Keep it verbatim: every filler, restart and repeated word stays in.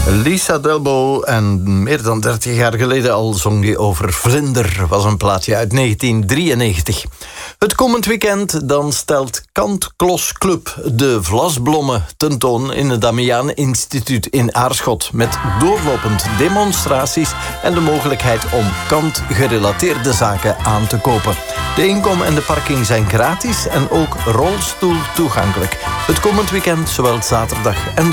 Lisa Delbo, en meer dan dertig jaar geleden al zong die over Vlinder. Was een plaatje uit negentien drieënnegentig. Het komend weekend dan stelt Kant Klos Club de Vlasblommen tentoon in het Damiaan Instituut in Aarschot. Met doorlopend demonstraties en de mogelijkheid om Kant-gerelateerde zaken aan te kopen. De inkom en de parking zijn gratis en ook rolstoel toegankelijk. Het komend weekend, zowel zaterdag en